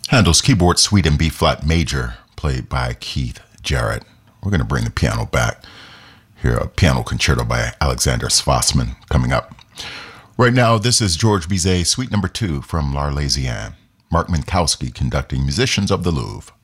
Handel's Keyboard Suite in B-flat major, played by Keith Jarrett. We're going to bring the piano back. Here, a piano concerto by Alexander Schwarzman coming up. Right now, this is George Bizet, Suite number 2 from L'Arlésienne. Mark Minkowski conducting Musicians of the Louvre.